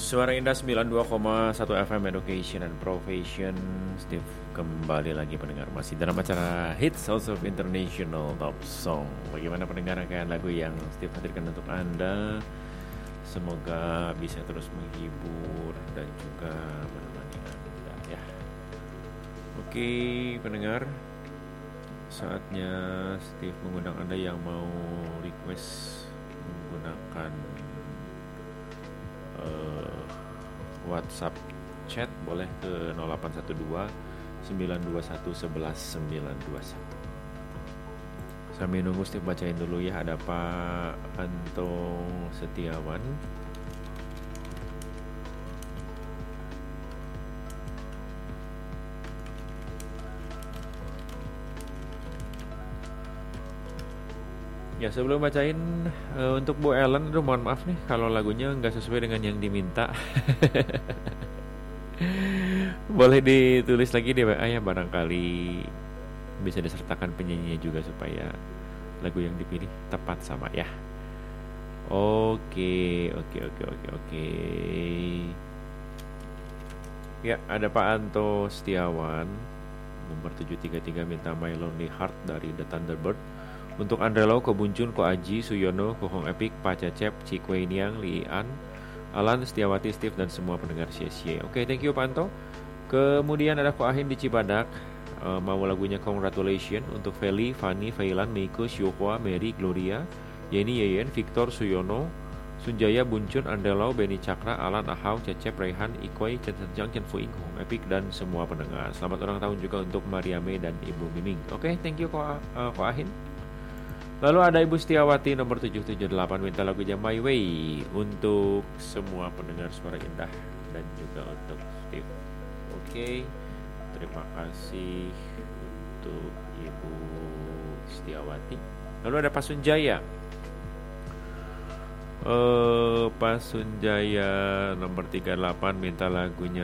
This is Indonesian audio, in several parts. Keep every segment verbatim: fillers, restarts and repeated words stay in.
Suara Indah sembilan puluh dua koma satu F M Education and Profession. Steve kembali lagi pendengar, masih dalam acara Hits House of International Top Song. Bagaimana pendengar akan lagu yang Steve hadirkan untuk Anda? Semoga bisa terus menghibur dan juga menemani Anda ya. Oke pendengar, saatnya Steve mengundang Anda yang mau request menggunakan uh, WhatsApp chat, boleh ke nol delapan satu dua sembilan dua satu satu satu sembilan dua satu. Sambil nunggu Steve bacain dulu ya, ada Pak Antong Setiawan. Ya sebelum bacain, uh, untuk Bu Ellen, aduh mohon maaf nih kalau lagunya nggak sesuai dengan yang diminta. Boleh ditulis lagi di W A ya, barangkali bisa disertakan penyanyinya juga supaya lagu yang dipilih tepat sama ya. Oke, oke, oke, oke, oke. Ya, ada Pak Anto Setiawan, nomor tujuh tiga tiga, minta My Lonely Heart dari The Thunderbird. Untuk Andrelo, Ko Buncun, Ko Aji, Suyono, Ko Hong Epic, Pak Cecep, Cikwe Niang, Lian, Alan, Setiawati, Steve, dan semua pendengar Cie-Cie. Oke, thank you Pak Anto. Kemudian ada Ko Ahin di Cibadak, uh, mau lagunya Congratulations untuk Feli, Fanny, Failan, Meiko, Syuhwa, Mary, Gloria, Yeni, Yeyen, Victor, Suyono, Sunjaya, Buncun, Andrelo, Benny Cakra, Alan, Ahau, Cecep, Raihan, Ikwai, Chen Senjang, Chen Fuing, Ko Hong Epic, dan semua pendengar. Selamat ulang tahun juga untuk Mariame dan Ibu Miming. Oke, thank you Ko, uh, Ko Ahin. Lalu ada Ibu Setiawati nomor tujuh tujuh delapan, minta lagunya My Way untuk semua pendengar Suara Indah dan juga untuk Steve. Oke, terima kasih untuk Ibu Setiawati. Lalu ada Pak Sunjaya. Uh, Pak Sunjaya nomor tiga delapan, minta lagunya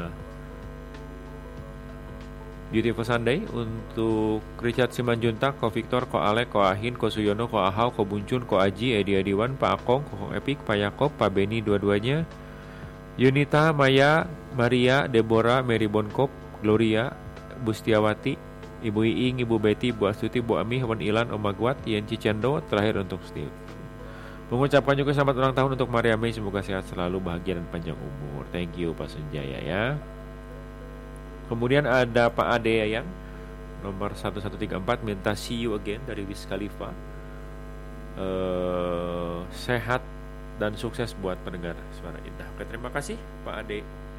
Beautiful Sunday untuk Richard Simanjuntak, Ko Victor, Ko Alek, Ko Ahin, Ko Suyono, Ko Ahau, Ko Buncun, Ko Aji, Edi Adiwan, Pak Akong, Ko Hong Epic, Pak Yakob, Pak Beni dua-duanya, Yunita, Maya, Maria, Deborah, Mary Bonkop, Gloria, Bustiawati, Ibu Iing, Ibu Betty, Bu Astuti, Bu Ami, Wan Ilan, Om Magwat, Yen Cicendo, terakhir untuk Steve. Mengucapkan juga selamat ulang tahun untuk Maria Mei, semoga sehat selalu, bahagia dan panjang umur. Thank you Pak Sunjaya ya. Kemudian ada Pak Ade yang nomor satu satu tiga empat, minta See You Again dari Wiz Khalifa. uh, Sehat dan sukses buat pendengar Suara Indah. Oke, terima kasih Pak Ade.